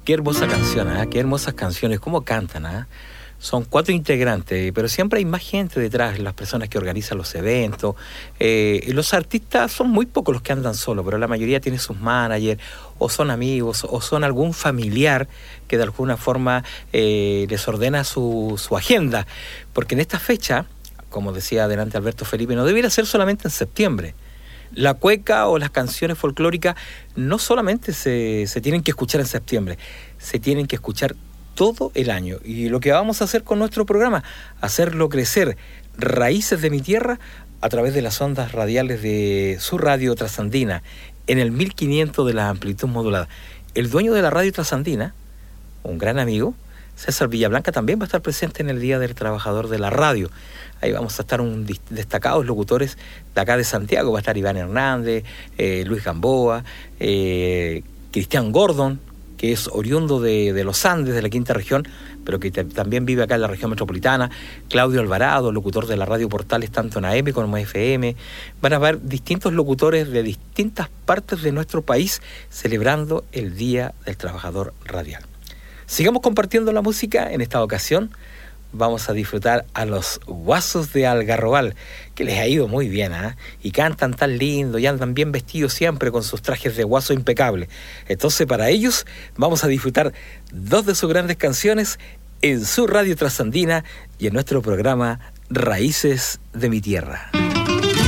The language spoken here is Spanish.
Qué hermosa canción, ¿eh? Qué hermosas canciones, cómo cantan, ¿eh? Son 4 integrantes, pero siempre hay más gente detrás, las personas que organizan los eventos. Los artistas son muy pocos los que andan solos, pero la mayoría tiene sus managers, o son amigos, o son algún familiar que de alguna forma les ordena su agenda. Porque en esta fecha, como decía adelante Alberto Felipe, no debería ser solamente en septiembre. La cueca o las canciones folclóricas no solamente se tienen que escuchar en septiembre, se tienen que escuchar todo el año. Y lo que vamos a hacer con nuestro programa, hacerlo crecer, Raíces de mi Tierra, a través de las ondas radiales de su radio trasandina, en el 1500 de la amplitud modulada. El dueño de la radio trasandina, un gran amigo, César Villablanca, también va a estar presente en el Día del Trabajador de la Radio. Ahí vamos a estar destacados locutores de acá de Santiago. Va a estar Iván Hernández, Luis Gamboa, Cristian Gordon, que es oriundo de los Andes, de la quinta región, pero que también vive acá en la región metropolitana. Claudio Alvarado, locutor de la radio Portales, tanto en AM como en FM. Van a haber distintos locutores de distintas partes de nuestro país celebrando el Día del Trabajador Radial. Sigamos compartiendo la música. En esta ocasión vamos a disfrutar a los Guasos de Algarrobal, que les ha ido muy bien, ¿eh? Y cantan tan lindo y andan bien vestidos siempre con sus trajes de guaso impecables. Entonces, para ellos vamos a disfrutar 2 de sus grandes canciones en su radio trasandina y en nuestro programa Raíces de mi Tierra.